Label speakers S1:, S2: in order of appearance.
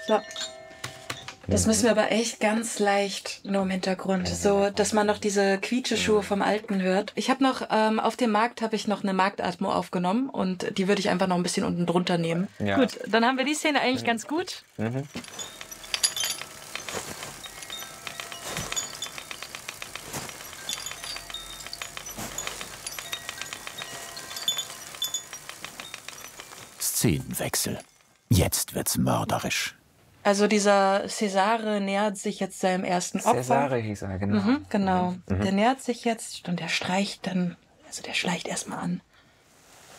S1: So. Das müssen wir aber echt ganz leicht nur im Hintergrund, so dass man noch diese Quietscheschuhe vom Alten hört. Ich habe noch, auf dem Markt habe ich noch eine Marktatmo aufgenommen und die würde ich einfach noch ein bisschen unten drunter nehmen.
S2: Ja.
S1: Gut, dann haben wir die Szene eigentlich ganz gut.
S2: Mhm.
S3: Szenenwechsel. Jetzt wird's mörderisch.
S1: Also dieser Cesare nähert sich jetzt seinem ersten Opfer.
S2: Cesare hieß er, genau.
S1: Genau. Der nähert sich jetzt und der streicht dann, also der schleicht erstmal an.